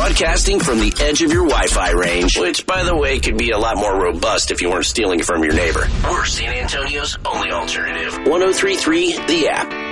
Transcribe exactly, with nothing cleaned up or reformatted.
Broadcasting from the edge of your Wi-Fi range, which, by the way, could be a lot more robust if you weren't stealing it from your neighbor. We're San Antonio's only alternative. one oh three point three The App.